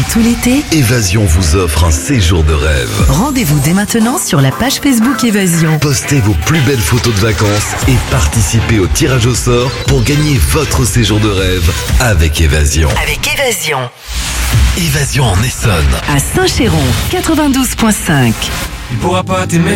tout l'été, Évasion vous offre un séjour de rêve. rendez-vous dès maintenant sur la page Facebook Évasion. Postez vos plus belles photos de vacances et participez au tirage au sort pour gagner votre séjour de rêve avec Évasion. Avec Évasion. Évasion en Essonne. À Saint-Chéron, 92.5. Il pourra pas t'aimer.